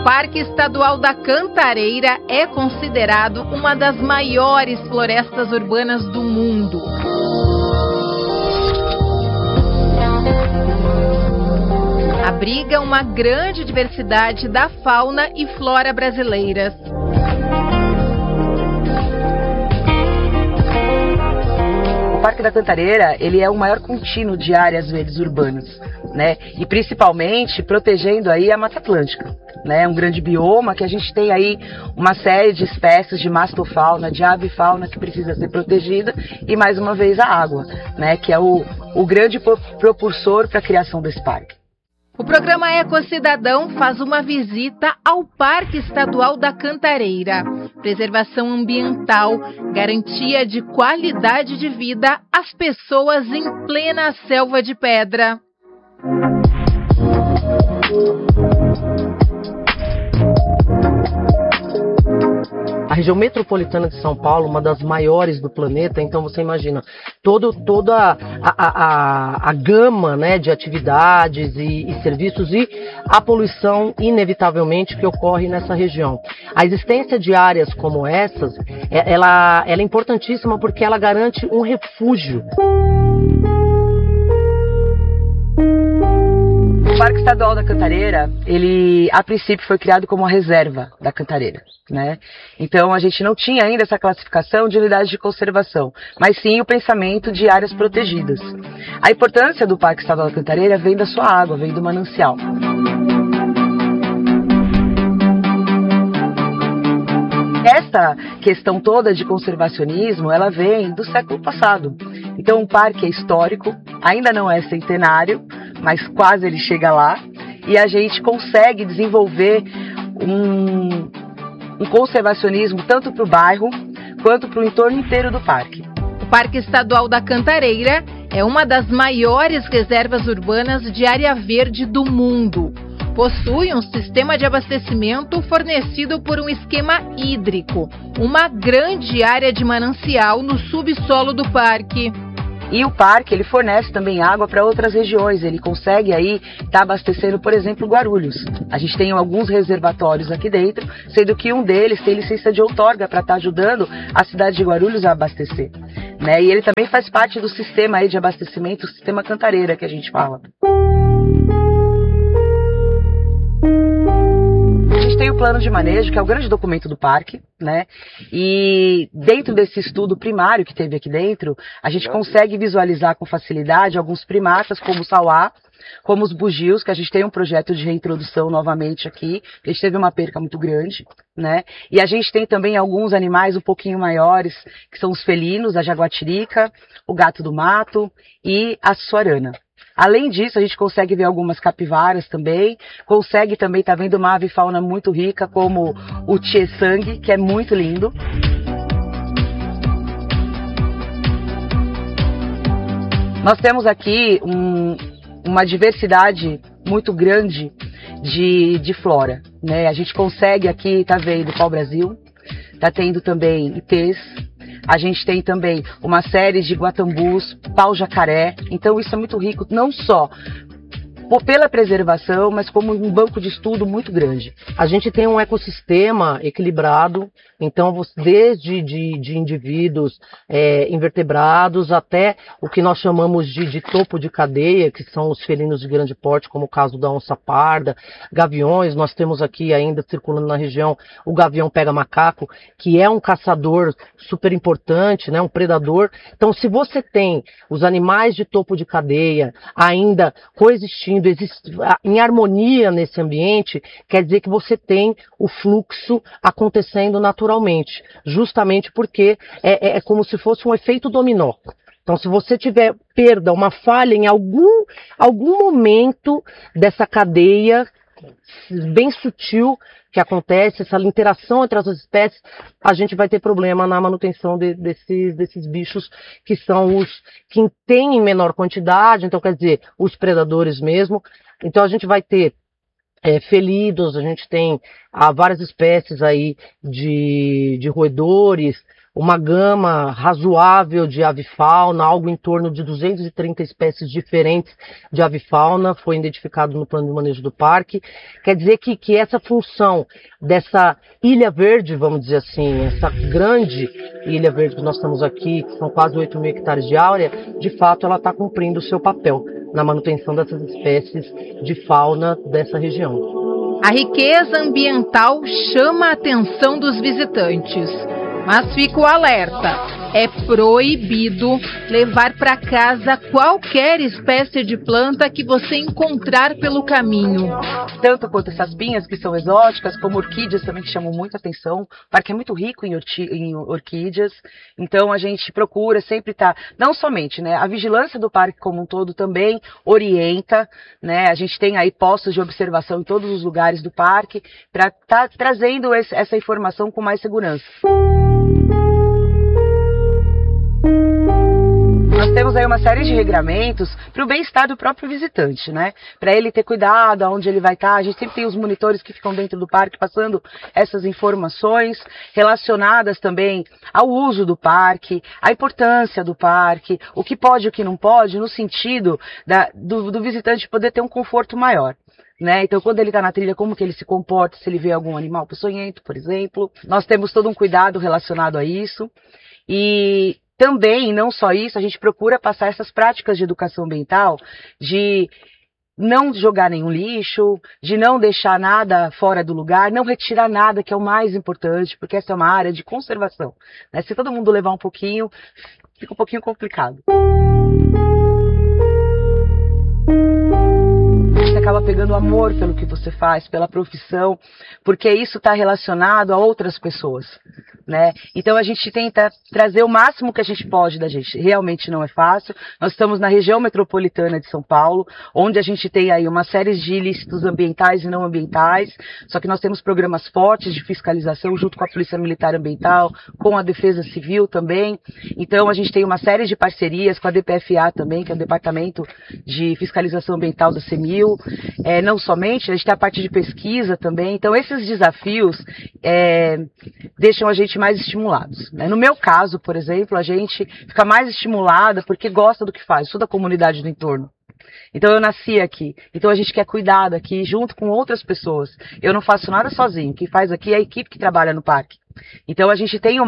Parque Estadual da Cantareira é considerado uma das maiores florestas urbanas do mundo. Abriga uma grande diversidade da fauna e flora brasileiras. O Parque da Cantareira, ele é o maior contínuo de áreas verdes urbanas, né? E principalmente protegendo aí a Mata Atlântica, né? Um grande bioma que a gente tem aí uma série de espécies de mastofauna, de avifauna que precisa ser protegida e mais uma vez a água, né? Que é o grande propulsor para a criação desse parque. O programa Ecocidadão faz uma visita ao Parque Estadual da Cantareira. Preservação ambiental, garantia de qualidade de vida às pessoas em plena selva de pedra. A região metropolitana de São Paulo, uma das maiores do planeta, então você imagina toda a gama, né, de atividades e serviços e a poluição, inevitavelmente, que ocorre nessa região. A existência de áreas como essas, ela é importantíssima porque ela garante um refúgio. O Parque Estadual da Cantareira, ele a princípio foi criado como uma reserva da Cantareira, né? Então a gente não tinha ainda essa classificação de unidade de conservação, mas sim o pensamento de áreas protegidas. A importância do Parque Estadual da Cantareira vem da sua água, vem do manancial. Essa questão toda de conservacionismo, ela vem do século passado. Então o parque é histórico, ainda não é centenário, mas quase ele chega lá, e a gente consegue desenvolver um conservacionismo tanto para o bairro quanto para o entorno inteiro do parque. O Parque Estadual da Cantareira é uma das maiores reservas urbanas de área verde do mundo. Possui um sistema de abastecimento fornecido por um esquema hídrico, uma grande área de manancial no subsolo do parque. E o parque, ele fornece também água para outras regiões, ele consegue aí estar abastecendo, por exemplo, Guarulhos. A gente tem alguns reservatórios aqui dentro, sendo que um deles tem licença de outorga para estar ajudando a cidade de Guarulhos a abastecer, né? E ele também faz parte do sistema aí de abastecimento, o sistema Cantareira que a gente fala. A gente tem o plano de manejo, que é o grande documento do parque, né? E dentro desse estudo primário que teve aqui dentro, a gente consegue visualizar com facilidade alguns primatas, como o sauá, como os bugios, que a gente tem um projeto de reintrodução novamente aqui, a gente teve uma perca muito grande, né? E a gente tem também alguns animais um pouquinho maiores, que são os felinos, a jaguatirica, o gato do mato e a suarana. Além disso, a gente consegue ver algumas capivaras também, consegue também estar vendo uma avifauna muito rica, como o tchê-sangue, que é muito lindo. Nós temos aqui uma diversidade muito grande de flora, né? A gente consegue aqui, tá vendo pau-brasil, tá tendo também ipês. A gente tem também uma série de guatambus, pau-jacaré. Então isso é muito rico, não só pela preservação, mas como um banco de estudo muito grande. A gente tem um ecossistema equilibrado, então desde de indivíduos invertebrados até o que nós chamamos de topo de cadeia, que são os felinos de grande porte, como o caso da onça parda, gaviões. Nós temos aqui ainda circulando na região o gavião pega-macaco, que é um caçador super importante, né, um predador. Então se você tem os animais de topo de cadeia ainda coexistindo, em harmonia nesse ambiente, quer dizer que você tem o fluxo acontecendo naturalmente, justamente porque é como se fosse um efeito dominó. Então, se você tiver perda, uma falha em algum momento dessa cadeia bem sutil que acontece, essa interação entre as espécies, a gente vai ter problema na manutenção desses bichos que são os que têm em menor quantidade, então quer dizer, os predadores mesmo. Então a gente vai ter felinos, a gente tem várias espécies aí de roedores, uma gama razoável de avifauna, algo em torno de 230 espécies diferentes de avifauna foi identificado no plano de manejo do parque. Quer dizer que essa função dessa ilha verde, vamos dizer assim, essa grande ilha verde que nós estamos aqui, que são quase 8 mil hectares de área, de fato ela está cumprindo o seu papel na manutenção dessas espécies de fauna dessa região. A riqueza ambiental chama a atenção dos visitantes, mas fica o alerta: é proibido levar para casa qualquer espécie de planta que você encontrar pelo caminho. Tanto quanto essas pinhas que são exóticas, como orquídeas também que chamam muita atenção. O parque é muito rico em orquídeas, então a gente procura sempre estar, não somente, né, a vigilância do parque como um todo também orienta, né, a gente tem aí postos de observação em todos os lugares do parque para estar trazendo essa informação com mais segurança. Nós temos aí uma série de regramentos para o bem-estar do próprio visitante, né? Para ele ter cuidado aonde ele vai estar. A gente sempre tem os monitores que ficam dentro do parque passando essas informações relacionadas também ao uso do parque, à importância do parque, o que pode e o que não pode, no sentido do visitante poder ter um conforto maior. Né? Então, quando ele está na trilha, como que ele se comporta, se ele vê algum animal peçonhento, por exemplo. Nós temos todo um cuidado relacionado a isso. E também, não só isso, a gente procura passar essas práticas de educação ambiental, de não jogar nenhum lixo, de não deixar nada fora do lugar, não retirar nada, que é o mais importante, porque essa é uma área de conservação. Né? Se todo mundo levar um pouquinho, fica um pouquinho complicado. Você acaba pegando amor pelo que você faz, pela profissão, porque isso está relacionado a outras pessoas, né? Então a gente tenta trazer o máximo que a gente pode da gente. Realmente não é fácil. Nós estamos na região metropolitana de São Paulo, onde a gente tem aí uma série de ilícitos ambientais e não ambientais, só que nós temos programas fortes de fiscalização junto com a Polícia Militar Ambiental, com a Defesa Civil também. Então a gente tem uma série de parcerias com a DPFA também, que é o Departamento de Fiscalização Ambiental da CEMIL. Não somente, a gente tem a parte de pesquisa também. Então esses desafios deixam a gente mais estimulados, né? No meu caso, por exemplo, a gente fica mais estimulada porque gosta do que faz, toda a comunidade do entorno. Então eu nasci aqui, então a gente quer cuidar daqui junto com outras pessoas. Eu não faço nada sozinho, quem faz aqui é a equipe que trabalha no parque. Então a gente tem um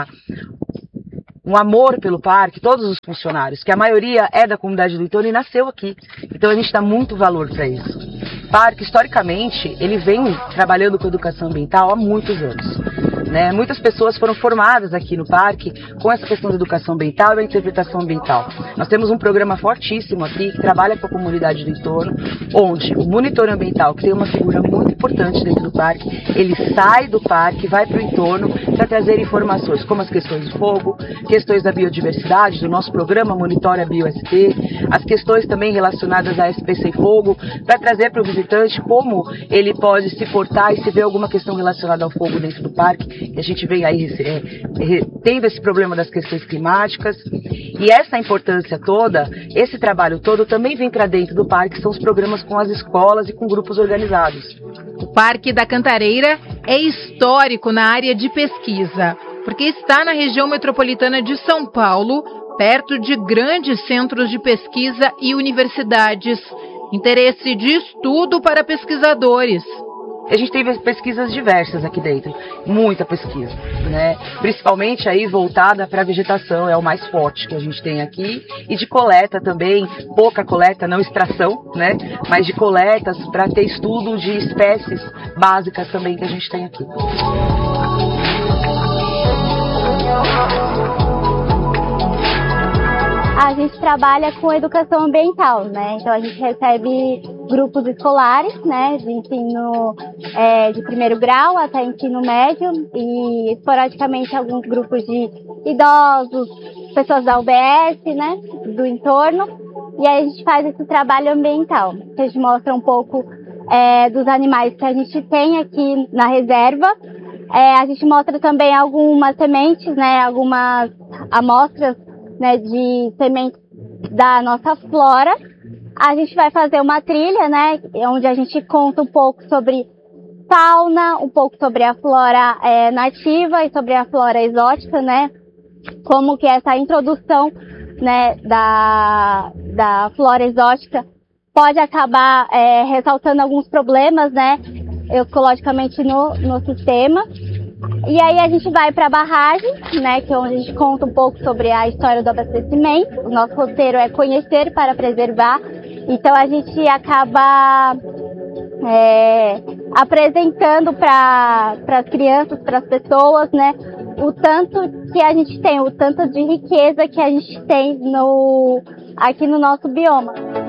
amor pelo parque, todos os funcionários, que a maioria é da comunidade do entorno e nasceu aqui. Então a gente dá muito valor para isso. O parque, historicamente, ele vem trabalhando com educação ambiental há muitos anos. Né? Muitas pessoas foram formadas aqui no parque com essa questão da educação ambiental e da interpretação ambiental. Nós temos um programa fortíssimo aqui que trabalha com a comunidade do entorno, onde o monitor ambiental, que tem uma figura muito importante dentro do parque, ele sai do parque, vai para o entorno para trazer informações como as questões do fogo, questões da biodiversidade, do nosso programa Monitora BioSP, as questões também relacionadas à SPC e fogo, para trazer para o visitante como ele pode se portar e se vê alguma questão relacionada ao fogo dentro do parque. A gente vem aí tendo esse problema das questões climáticas, e essa importância toda, esse trabalho todo também vem para dentro do parque, são os programas com as escolas e com grupos organizados. O Parque da Cantareira é histórico na área de pesquisa, porque está na região metropolitana de São Paulo, perto de grandes centros de pesquisa e universidades. Interesse de estudo para pesquisadores. A gente tem pesquisas diversas aqui dentro, muita pesquisa, né? Principalmente aí voltada para a vegetação, é o mais forte que a gente tem aqui, e de coleta também, pouca coleta, não extração, né? Mas de coletas para ter estudo de espécies básicas também que a gente tem aqui. A gente trabalha com educação ambiental, né? Então a gente recebe grupos escolares, né? De ensino de primeiro grau até ensino médio e esporadicamente alguns grupos de idosos, pessoas da UBS, né? Do entorno. E aí a gente faz esse trabalho ambiental, que a gente mostra um pouco dos animais que a gente tem aqui na reserva. A gente mostra também algumas sementes, né? Algumas amostras, né, de sementes da nossa flora. A gente vai fazer uma trilha, né, onde a gente conta um pouco sobre fauna, um pouco sobre a flora nativa e sobre a flora exótica, né? Como que essa introdução, né, da flora exótica pode acabar ressaltando alguns problemas, né, ecologicamente no sistema. E aí a gente vai para a barragem, né, que é onde a gente conta um pouco sobre a história do abastecimento. O nosso roteiro é conhecer para preservar. Então a gente acaba apresentando para as crianças, para as pessoas, né, o tanto que a gente tem, o tanto de riqueza que a gente tem aqui no nosso bioma.